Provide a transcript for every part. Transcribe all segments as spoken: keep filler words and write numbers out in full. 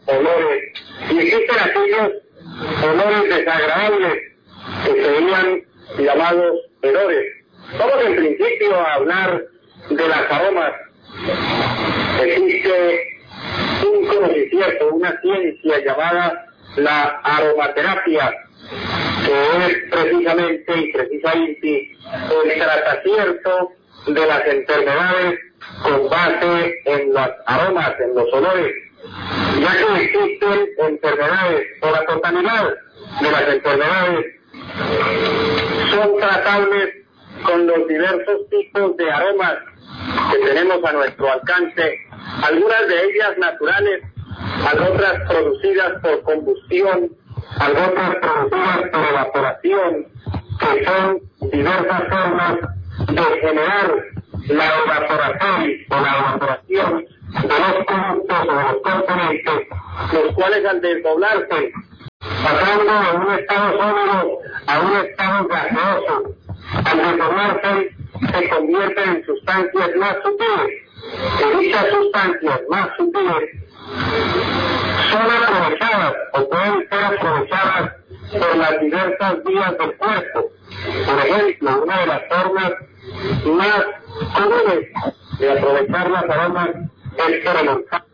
olores, y existen aquellos olores desagradables que serían llamados hedores. Vamos en principio a hablar de las aromas. Existe un conocimiento, una ciencia llamada la aromaterapia, que es precisamente y precisamente el tratamiento de las enfermedades con base en los aromas, en los olores, ya que existen enfermedades, o la totalidad de las enfermedades son tratables con los diversos tipos de aromas que tenemos a nuestro alcance, algunas de ellas naturales, otras producidas por combustión, otras producidas por evaporación, que son diversas formas de generar la evaporación o la evaporación de los productos o de los componentes, los cuales al desdoblarse, pasando de un estado sólido a un estado gaseoso, al desdoblarse se convierten en sustancias más sutiles, y dichas sustancias más sutiles son aprovechadas o pueden ser aprovechadas por las diversas vías del cuerpo. Por ejemplo, una de las formas más comunes de aprovechar las aromas es por el olfato,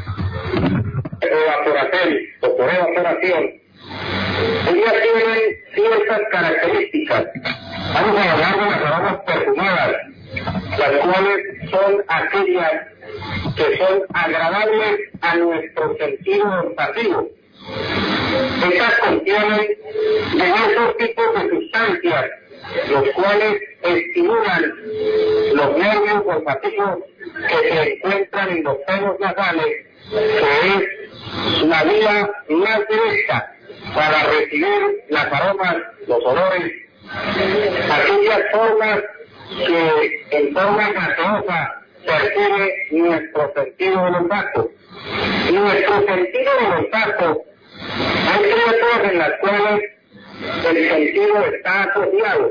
evaporación o por evaporación. Ellas tienen ciertas características. Vamos a hablar de las aromas perfumadas, las cuales son aquellas que son agradables a nuestro sentido olfativo. Estas contienen diversos tipos de sustancias, los cuales estimulan los nervios olfativos que se encuentran en los senos nasales, que es la vía más directa para recibir las aromas, los olores, aquellas formas que en forma gaseosa percibe nuestro sentido del olfato. Nuestro sentido del olfato, hay criaturas en las cuales el sentido está asociado.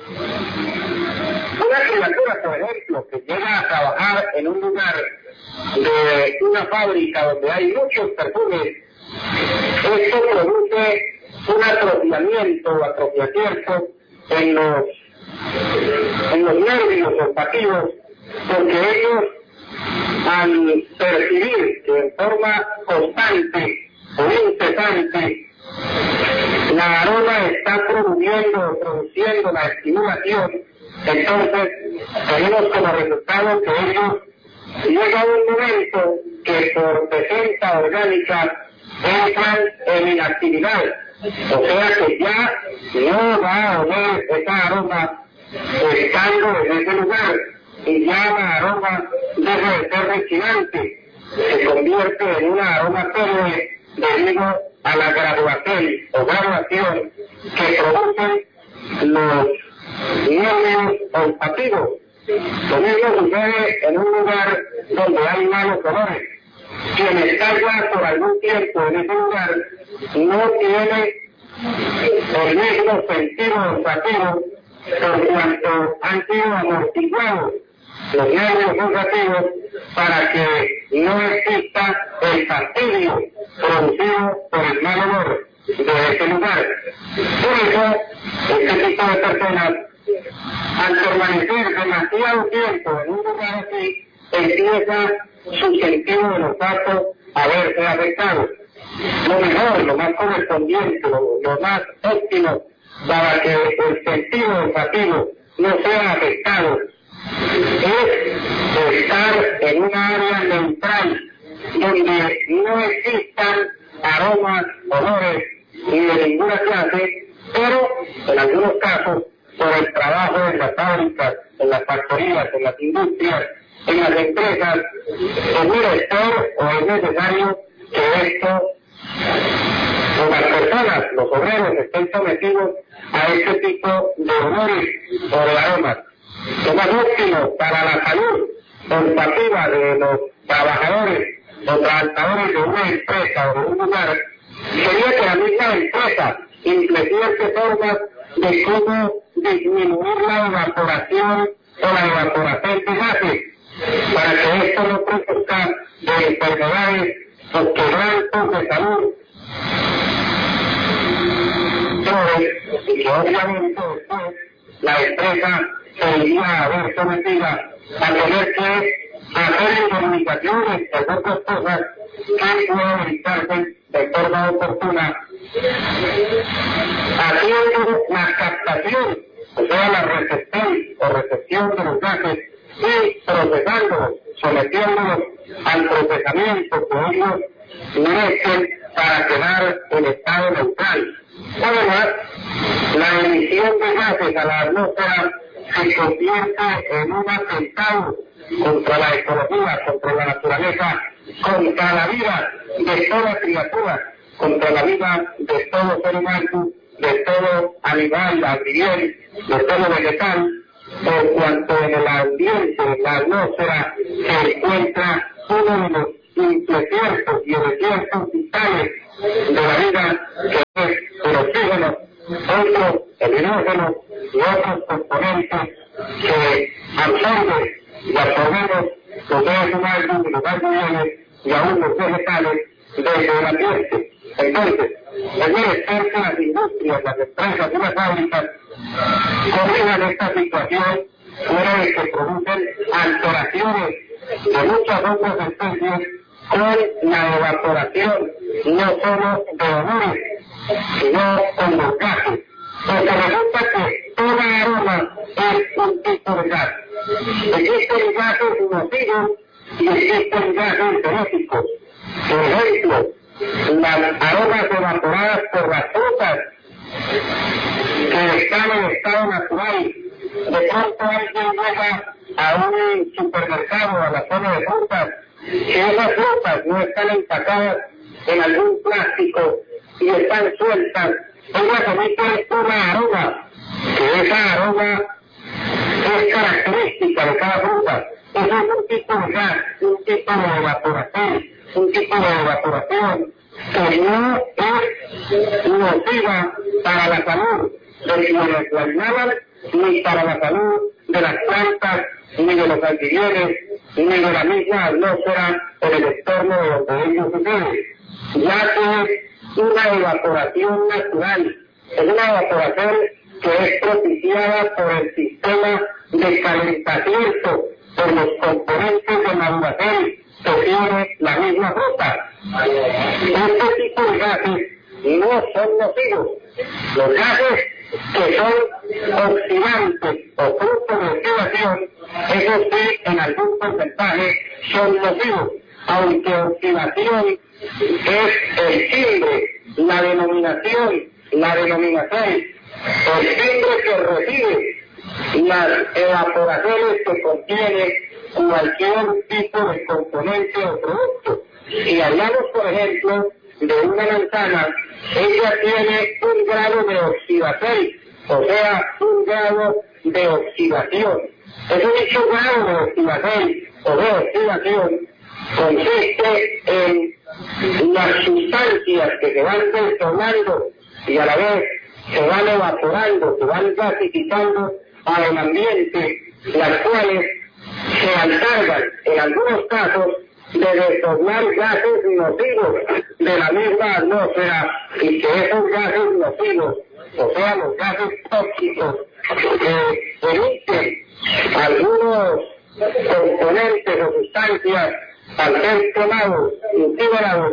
Una criatura, por ejemplo, que llega a trabajar en un lugar de una fábrica donde hay muchos perfumes, esto produce un atrofiamiento o atrofiamiento en los, en los nervios olfativos, porque ellos, al percibir que en forma constante o incesante la aroma está produciendo, produciendo la estimulación, entonces tenemos como resultado que ellos llega un momento que por defensa orgánica entran en inactividad, o sea que ya no va a oler esa aroma estando en ese lugar, y ya la aroma deja de ser respirante, se convierte en una aroma tenue debido a la graduación o graduación que producen los nervios olfativos. Lo mismo sucede en un lugar donde hay malos olores. Quien está ya por algún tiempo en ese lugar no tiene el mismo sentido olfativo por cuanto han sido amortiguados los nervios olfativos para que no exista el fastidio producido por el mal olor de ese lugar. Por eso, este tipo de personas, al permanecer demasiado tiempo en un lugar así, empieza su sentido del olfato a verse afectado. Lo mejor, lo más correspondiente, lo, lo más óptimo para que el sentido olfativo no sea afectado es estar en una área neutral donde no existan aromas, olores ni de ninguna clase, pero en algunos casos por el trabajo en las fábricas, en las factorías, en las industrias, en las empresas, es menester o es necesario que esto, o las personas, los obreros, estén sometidos a este tipo de olores o de aromas. Lo más óptimo para la salud olfativa de los trabajadores o trabajadores de una empresa o de un lugar sería que la misma empresa implemente formas de cómo disminuir la evaporación o la evaporación de gases para que esto no produzca de enfermedades o quebrantos centros de salud, y que obviamente después la empresa se iría a ver sometida a tener que hacer comunicaciones de otras cosas que pueden evitarse de forma oportuna, haciendo la captación, o sea, la recepción o recepción de los gases y procesándolos, sometiéndolos al procesamiento que ellos merecen para quedar en estado neutral. Además, la emisión de gases a la atmósfera se convierte en un atentado contra la ecología, contra la naturaleza, contra la vida de toda criatura, contra la vida de todo ser humano, de todo animal, aviviente, de todo vegetal, por cuanto en el ambiente, en la atmósfera, se encuentra uno de los impreciertos y desiertos vitales de la vida, que es el oxígeno, otro, el hidrógeno y otros componentes que absorben y absorbemos los seres humanos y los animales y aún los vegetales desde el ambiente. Entonces, es necesario que las industrias, las empresas y las fábricas corrijan esta situación fuera de que producen alteraciones de muchas otras especies con la evaporación, no solo de olores, sino con los gases. Porque resulta que toda aroma es un tipo de gas. Existen gases nocivos y existen gases benéficos. Por ejemplo, las aromas evaporadas por las frutas que están en estado natural. De pronto alguien llega a un supermercado, a la zona de frutas, que esas frutas no están empacadas en algún plástico y están sueltas. Ellas emiten una aroma, que esa aroma es característica de cada fruta. Eso es un tipo de gas, un tipo de evaporación, un tipo de evaporación que no es nociva para la salud de quienes la inhalan, ni para la salud de las plantas, ni de los anfitriones, ni de la misma atmósfera o del entorno de donde ellos suceden, ya que es una evaporación natural, es una evaporación que es propiciada por el sistema de calentamiento, por los componentes de maduración que tiene la misma fruta. Este tipo de gases no son nocivos. Los gases que son oxidantes o fruto de oxidación, esos sí, en algún porcentaje son nocivos, aunque oxidación es el timbre, la denominación, la denominación, el timbre que recibe las evaporaciones que contiene cualquier tipo de componente o producto. Si hablamos, por ejemplo, de una manzana, ella tiene un grado de oxidación, o sea, un grado de oxidación. Ese dicho grado de oxidación o de oxidación consiste en las sustancias que se van detonando y a la vez se van evaporando, se van gasificando al ambiente, las cuales se encargan en algunos casos de detornar gases nocivos de la misma atmósfera y que esos gases nocivos, o sea, los gases tóxicos, que emiten algunos componentes o sustancias al ser quemados y liberados,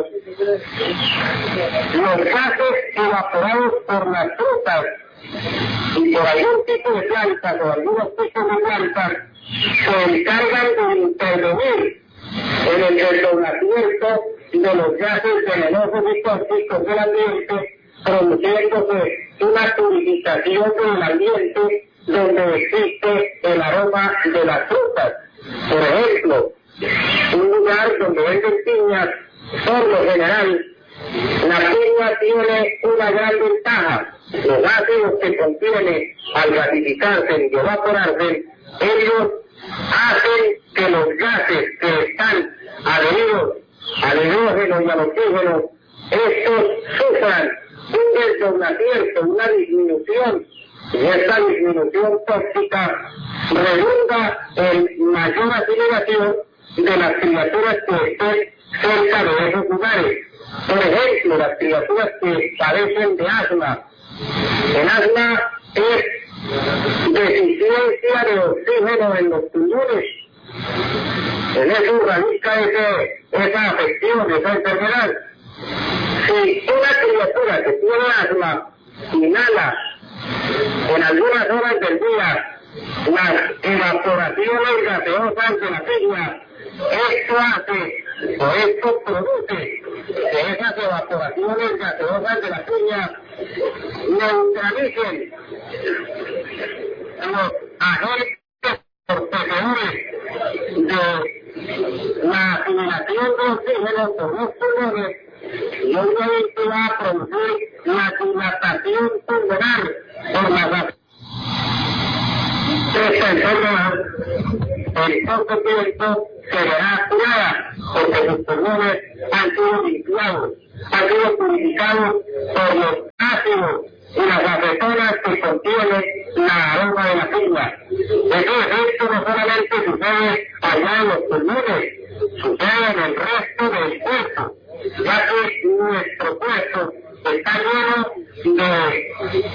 los gases evaporados por las frutas y por algún tipo de plantas o algunos tipos de plantas se encargan de intervenir en el desdoblamiento de los gases venenosos y tóxicos del ambiente, produciéndose una purificación del ambiente donde existe el aroma de las frutas. Por ejemplo, un lugar donde venden piñas, por lo general, la piña tiene una gran ventaja. Los ácidos que contiene al gasificarse y evaporarse, ellos hacen que los gases que están adheridos al hidrógeno y al oxígeno, estos sufran un desdoblamiento, una disminución, y esta disminución tóxica redunda en mayor asimilación de las criaturas que estén cerca de esos lugares. Por ejemplo, las criaturas que padecen de asma. El asma es deficiencia de oxígeno en los pulmones. En eso radica ese, esa afección, esa enfermedad. Si una criatura que tiene asma inhala en algunas horas del día las evaporaciones gaseosas de la piña, esto hace o esto produce que esas evaporaciones gaseosas de la piña neutralicen los agentes protectores de la asimilación de oxígeno por los pulmones, y obviamente va a producir la dilatación pulmonar por la vacuna. Esta enfermedad en poco tiempo se verá curada porque sus pulmones han sido limpiados, han sido purificados por los ácidos y las acetonas que contiene la aroma de la piña. Entonces esto no solamente sucede allá en los pulmones, sucede en el resto del cuerpo, ya que nuestro cuerpo está lleno de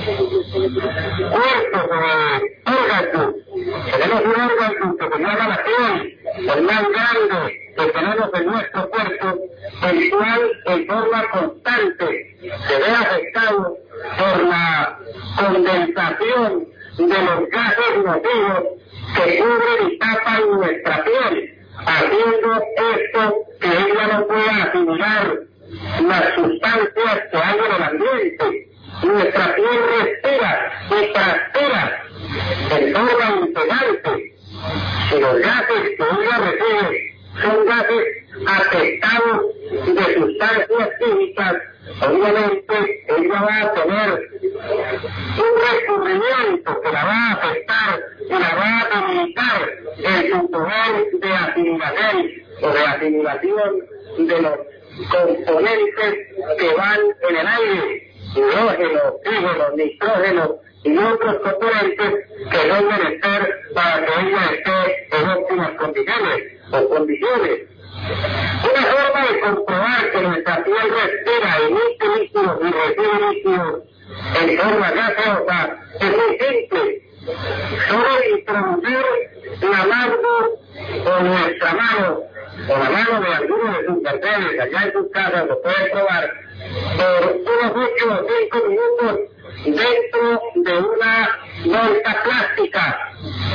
cuerpos, de órganos. Tenemos un órgano que se llama la piel, el más grande que tenemos en nuestro cuerpo, el cual en forma constante se ve afectado por la condensación de los gases nocivos que cubren y tapan nuestra piel, haciendo esto que ella no pueda asimilar las sustancias que hay en el ambiente. Nuestra piel respira y transpira en forma integrante. Si los gases que ella recibe son gases afectados de sustancias químicas, obviamente ella va a tener un recubrimiento que la va a afectar y la va a debilitar en su poder de asimilación o de asimilación de los componentes que van en el aire, hidrógeno, oxígeno, nitrógeno y otros componentes que son menester para que ella esté en óptimas condiciones o condiciones. Una forma de comprobar que nuestra piel respira, emite líquidos y recibe líquidos en forma gaseosa es muy simple. Solo introducir la mano o nuestra mano o la mano de alguno de sus mercedes allá en sus casas, lo pueden probar por unos ocho o cinco minutos dentro de una bolsa plástica.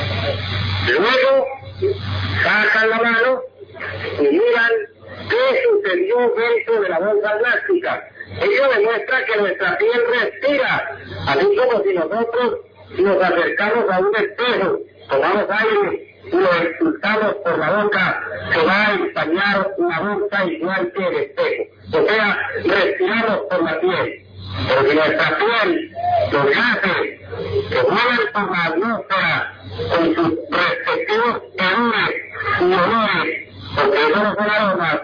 Luego sacan la mano y miran qué sucedió dentro de la bolsa plástica. Ello demuestra que nuestra piel respira, así como si nosotros nos acercamos a un espejo, tomamos aire y lo expulsamos por la boca, se va a empañar una boca igual que el espejo. O sea, respiramos por la piel. Pero si nuestra piel, los gases que vuelan por la atmósfera con sus respectivos hedores y olores, porque eso no son aromas,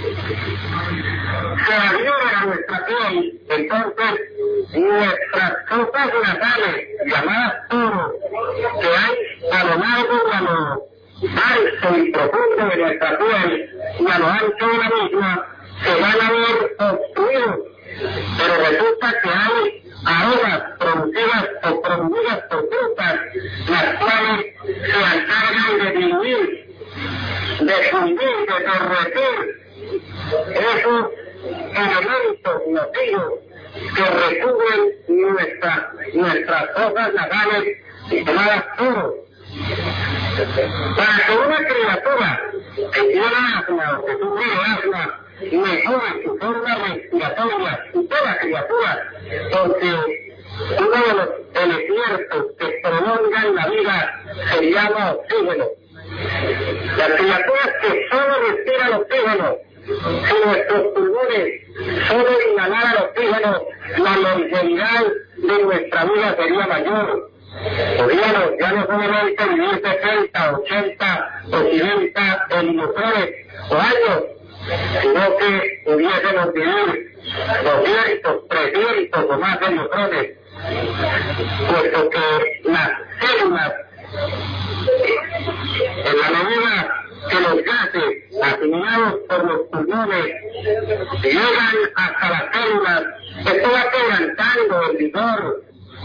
se adhieren a nuestra piel, entonces nuestras fosas nasales, llamadas poros, que hay a lo largo y a lo alto y profundo de nuestra piel y a lo ancho de la misma, se van a ver obstruidos, pero resulta que hay aromas producidas o producidas por frutas, las cuales se encargan de diluir, de fundir, de derretir esos elementos nocivos que recubren nuestra, nuestras fosas nasales llamadas poros. Para que una criatura que tiene asma o que sufre asma mejore su forma respiratoria, y toda criatura, porque uno de los elementos que prolongan la vida se llama oxígeno. Las criaturas que solo respiran oxígeno, si nuestros pulmones solo inhalaran oxígeno, la longevidad de nuestra vida sería mayor. Podríamos ya no solamente vivir sesenta, ochenta o noventa ilusiones o años, sino que pudiésemos vivir doscientos, trescientos o más ilusiones, puesto que las células, en la medida que los gases asimilados por los pulmones llegan hasta las células, esto va quebrantando el vigor,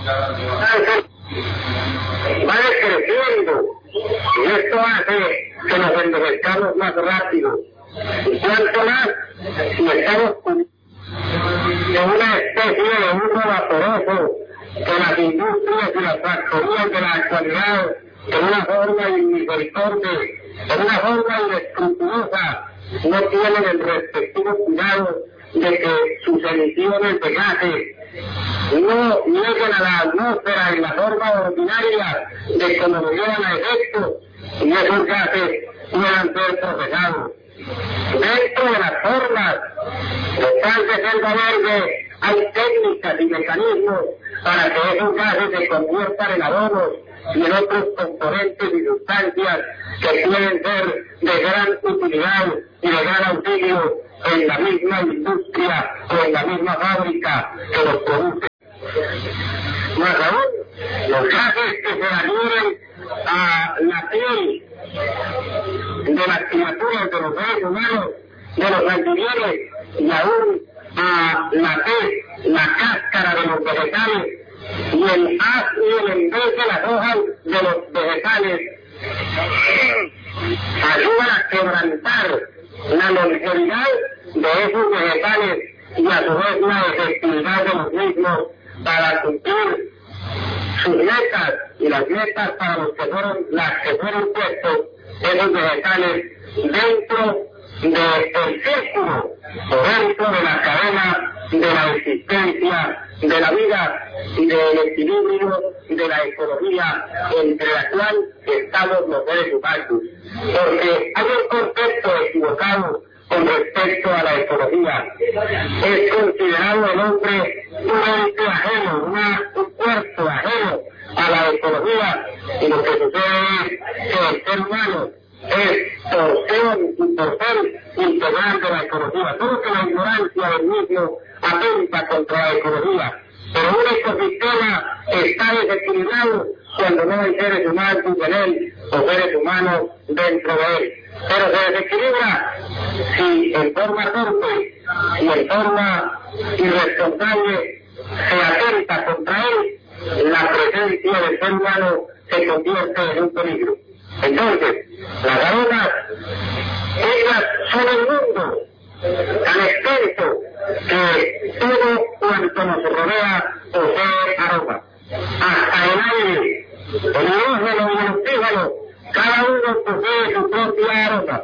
va decreciendo, y esto hace que nos envejezcamos más rápido. Y cuanto más, si estamos de una especie de humo vaporoso que las industrias y las factorías de la actualidad, de una forma inmisericorde, de una forma inescrupulosa, no tienen el respectivo cuidado de que sus emisiones de gases no lleguen a la atmósfera en la forma ordinaria de como lo llevan a efecto, y esos gases puedan ser procesados. Dentro de las formas de plan de selva verde hay técnicas y mecanismos para que esos gases se conviertan en abonos y en otros componentes y sustancias que pueden ser de gran utilidad y de gran auxilio en la misma industria o en la misma fábrica que los produce. Más aún, los gases que se adhieren a la piel de las criaturas, de los seres humanos, de los antivirales y aún a la tez, la cáscara de los vegetales y el haz y el envés de las hojas de los vegetales ayudan a quebrantar la longevidad de esos vegetales y a su vez la efectividad de los mismos para cumplir sus metas y las metas para los que fueron, las que fueron puestos esos vegetales dentro del círculo o dentro de la cadena de la existencia, de la vida y del equilibrio de la ecología entre la cual estamos los seres humanos. Porque hay un concepto equivocado con respecto a la ecología. Es considerado el hombre un ente ajeno, una, un cuerpo ajeno a la ecología, y lo que sucede es que el ser humano es porción y por ser integral de la ecología. Solo que la ignorancia del mismo atenta contra la ecología. Pero un ecosistema está desequilibrado cuando no hay seres humanos en él o seres humanos dentro de él. Pero se desequilibra si en forma torpe y en forma irresponsable se atenta contra él, la presencia del ser humano se convierte en un peligro. Entonces, las aromas, ellas son el mundo tan extenso que todo cuanto nos rodea posee aroma. Hasta el aire, el hidrógeno y el oxígeno, cada uno posee su propia aroma.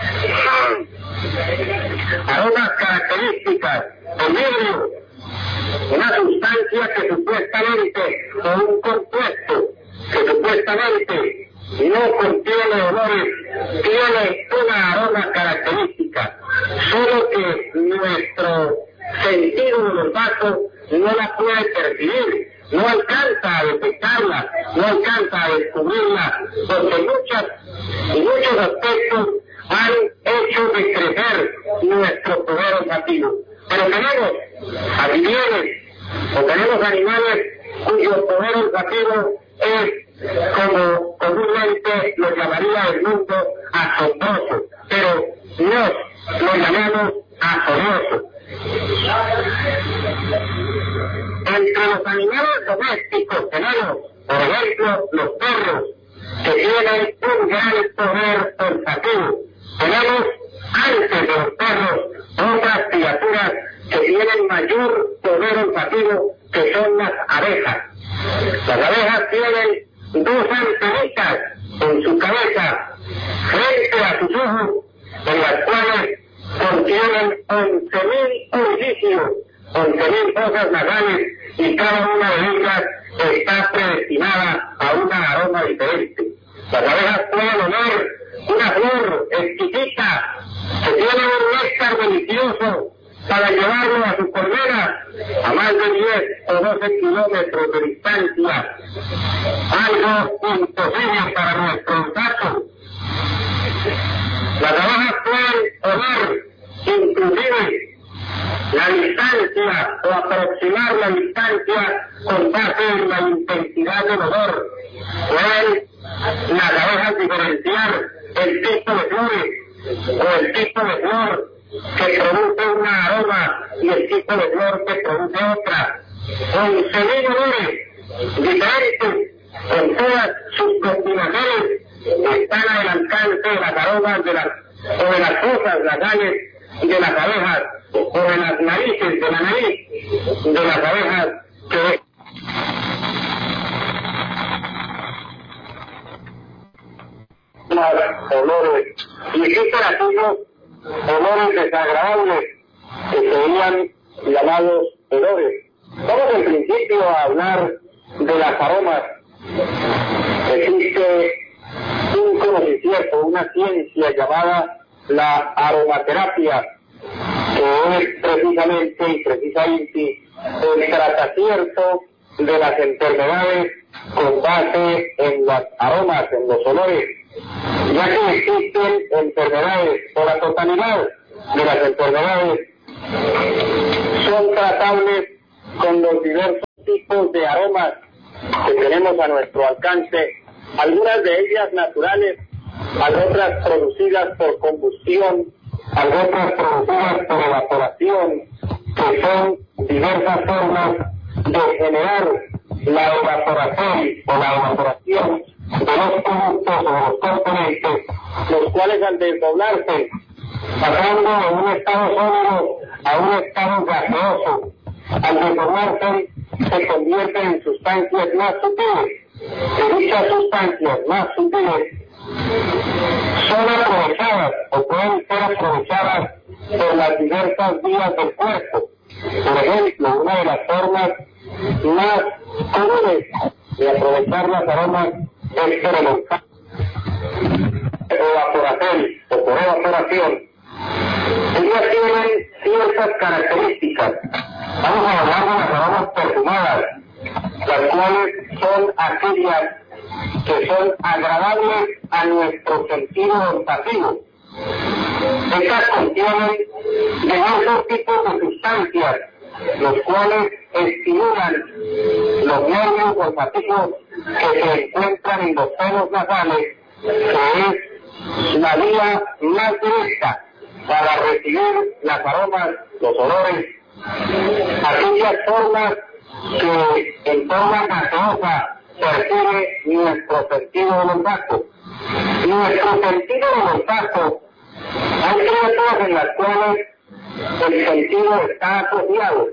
Aromas características, el vidrio, una sustancia que supuestamente, o un compuesto que supuestamente no contiene olores, tiene una aroma característica, solo que nuestro sentido del olfato no la puede percibir, no alcanza a detectarla, no alcanza a descubrirla, porque muchas y muchos aspectos han hecho decrecer nuestro poder olfativo. Pero tenemos animales, o tenemos animales cuyo poder olfativo es, como comúnmente lo llamaría el mundo, asombroso, pero nos lo llamamos asombroso. Entre los animales domésticos tenemos, por ejemplo, los perros, que tienen un gran poder olfativo. Tenemos, antes de los perros, otras criaturas que tienen mayor poder olfativo, que son las abejas. Las abejas tienen dos antenitas en su cabeza, frente a sus ojos, en las cuales contienen once mil orificios, once mil fosas nasales, y cada una de ellas está predestinada a una aroma diferente. Las abejas pueden oler una flor exquisita que tiene un néctar delicioso para llevarlo a su colmena a más de diez o doce kilómetros de distancia, algo imposible para nuestro olfato. Las abejas pueden oler inclusive la distancia o aproximar la distancia con base en la intensidad del olor. Pueden las abejas diferenciar el tipo de flores o el tipo de flor que produce una aroma y el tipo de flor que produce otra. once mil olores diferentes con todas sus combinaciones están al alcance de las aromas de las, o de las fosas nasales de las abejas o de las narices de la nariz de las abejas que olores y existen aquellos olores desagradables que serían llamados olores. Vamos en principio a hablar de las aromas. Existe un conocimiento, una ciencia llamada la aromaterapia, que es precisamente y precisamente el tratamiento de las enfermedades con base en los aromas, en los olores, ya que existen enfermedades, o la totalidad de las enfermedades son tratables con los diversos tipos de aromas que tenemos a nuestro alcance, algunas de ellas naturales, otras producidas por combustión, otras producidas por evaporación, que son diversas formas de generar la evaporación o la evaporación de los productos o de los componentes, los cuales al desdoblarse, pasando de un estado sólido a un estado gaseoso, al deformarse se convierten en sustancias más sutiles, y dichas sustancias más sutiles son aprovechadas o pueden ser aprovechadas por las diversas vías del cuerpo. Por ejemplo, una de las formas más comunes de aprovechar las aromas es por el olfato, evaporación o por evaporación. Ellas tienen ciertas características. Vamos a hablar de las aromas perfumadas, las cuales son aquellas que son agradables a nuestro sentido olfativo. Estas contienen diversos tipos de sustancias, los cuales estimulan los nervios olfativos que se encuentran en los senos nasales, que es la vía más directa para recibir las aromas, los olores, aquellas formas que en forma gaseosa percibe nuestro sentido del olfato. Nuestro sentido del olfato, hay criaturas en las cuales el sentido está asociado.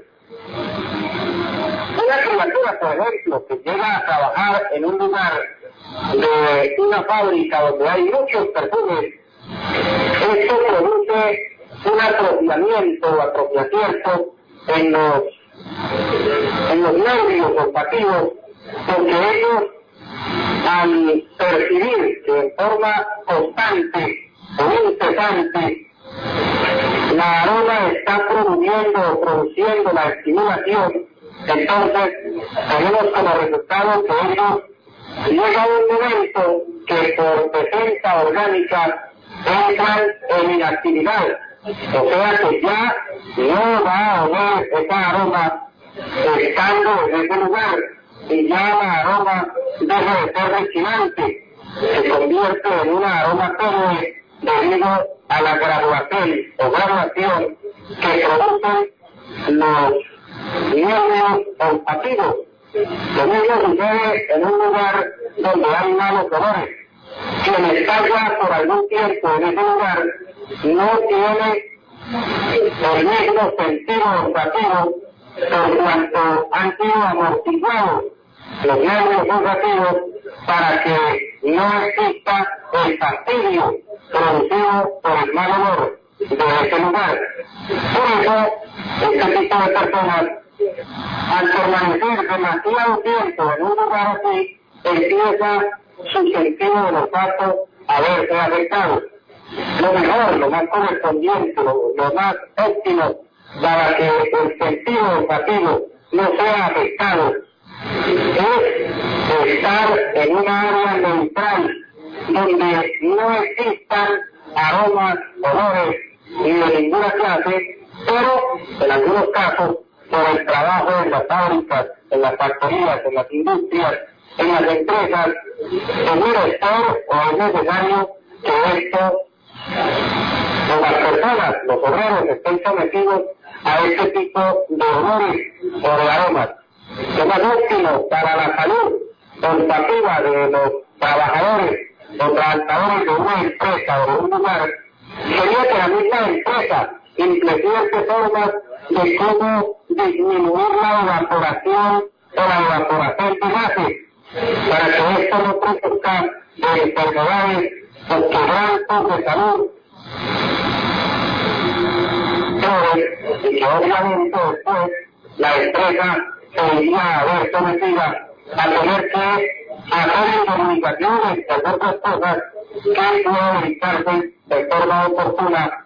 Una criatura, por ejemplo, que llega a trabajar en un lugar de una fábrica donde hay muchos perfumes, esto produce un atrofiamiento o atrofiamiento en los, en los nervios olfativos, porque ellos, al percibir que en forma constante o incesante la aroma está produciendo o produciendo la estimulación, entonces tenemos como resultado que ellos llega un momento que por defensa orgánica entran en inactividad, o sea que ya no va a oler esa aroma estando en ese lugar, y ya la aroma deja de ser rechinante, se convierte en una aroma tenue debido a la graduación o graduación que producen los nervios olfativos. Lo mismo sucede en un lugar donde hay malos olores. Quien está ya por algún tiempo en ese lugar no tiene el mismo sentido olfativo por cuanto han sido amortiguados los nervios olfativos para que no exista el fastidio producido por el mal olor de ese lugar. Por eso, este tipo de personas, al permanecer demasiado tiempo en un lugar así, empieza su sentido del olfato a verse afectado. Lo mejor, lo más correspondiente, lo, lo más óptimo para que el sentido olfativo no sea afectado es estar en una área neutral donde no existan aromas, olores ni de ninguna clase, pero en algunos casos por el trabajo en las fábricas, en las factorías, en las industrias, en las empresas, es menester o es necesario que esto, o las personas, los obreros, estén sometidos a este tipo de olores o de aromas. Lo más óptimo para la salud olfativa de los trabajadores o trabajadores de una empresa o de un lugar sería que la misma empresa implemente formas de cómo disminuir la evaporación o la evaporación de gases para que esto no produzca de enfermedades o quebrantos de salud. Pero, y que obviamente después la empresa se iría a ver sometida a tener que hacer indemnizaciones y hacer otras cosas que puedan evitarse de forma oportuna,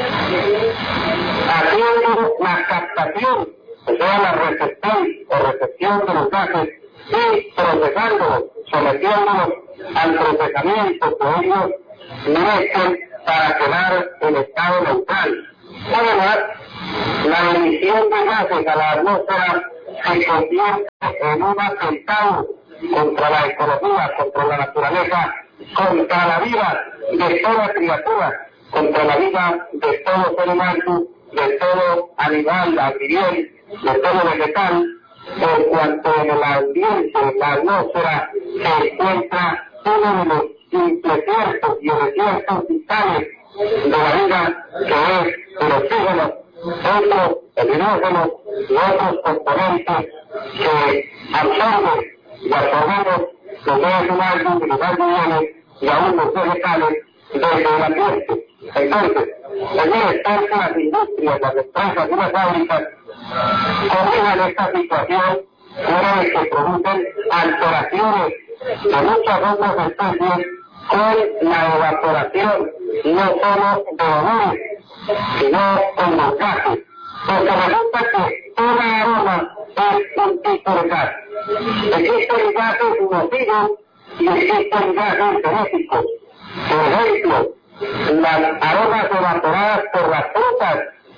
haciendo la captación, o sea, la recepción o recepción de los gases y procesándolos, sometiéndolos al procesamiento que ellos merecen para quedar en estado neutral. Además, la emisión de gases a la atmósfera se convierte en un atentado contra la ecología, contra la naturaleza, contra la vida de toda criatura, contra la vida de todo ser humano, de todo animal, anfibión, de todo vegetal, por cuanto en el ambiente, en la atmósfera, se encuentra uno de los impreciertos y desiertos vitales de la vida, que es el oxígeno, otro, el hidrógeno y otros componentes que absorben y absorbemos los seres humanos, los animales y aún los vegetales desde el ambiente. Entonces, el bienestar de las industrias, las empresas y las fábricas corrijan esta situación una vez que producen alteraciones de muchas otras especies con la evaporación, no solo de olores, sino con los gases. Porque resulta que toda aroma es un tipo de gas. Existen gases nocivos y existen gases benéficos. Por ejemplo, las aromas evaporadas por las frutas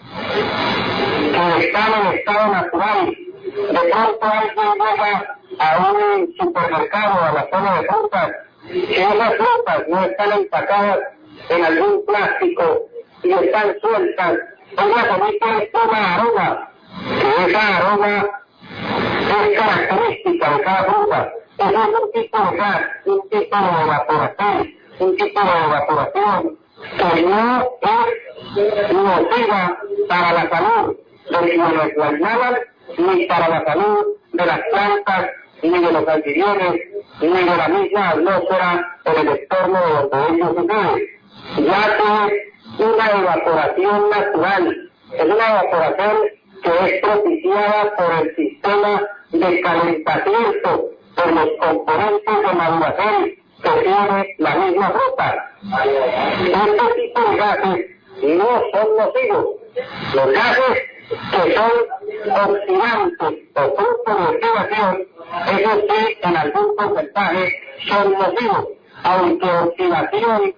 que están en estado natural. De pronto alguien llega a un supermercado, a la zona de frutas, y esas frutas no están empacadas en algún plástico y están sueltas. Oiga, también es una aroma, que esa aroma es característica de cada fruta. Eso es un tipo de gas, un tipo de evaporación, un tipo de evaporación que no es nociva para la salud de quienes la inhalan, ni para la salud de las plantas, ni de los anfitriones, ni de la misma atmósfera o del entorno donde ellos viven, ya que es una evaporación natural, es una evaporación que es propiciada por el sistema de calentamiento por los componentes de maduración que tiene la misma fruta. Este tipo de gases no son nocivos. Los gases que son oxidantes o fruto de oxidación, esos sí en algún porcentaje son nocivos, aunque oxidación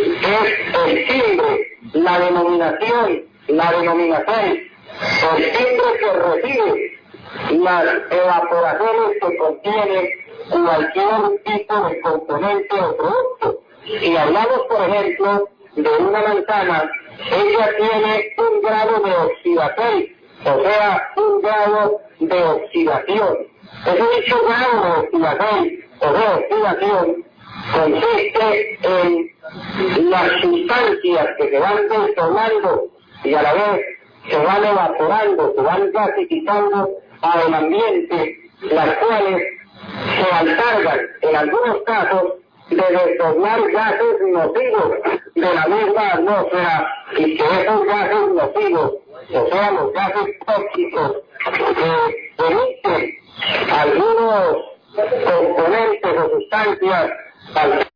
es el timbre, la denominación, la denominación, el timbre que recibe las evaporaciones que contienen cualquier tipo de componente o producto. Si hablamos, por ejemplo, de una manzana, ella tiene un grado de oxidación, o sea, un grado de oxidación. Ese dicho grado de oxidación o de oxidación consiste en las sustancias que se van detonando y a la vez se van evaporando, se van gasificando al ambiente, las cuales se encargan en algunos casos de detornar gases nocivos de la misma atmósfera y que esos gases nocivos, o sea, los gases tóxicos que emiten algunos componentes o sustancias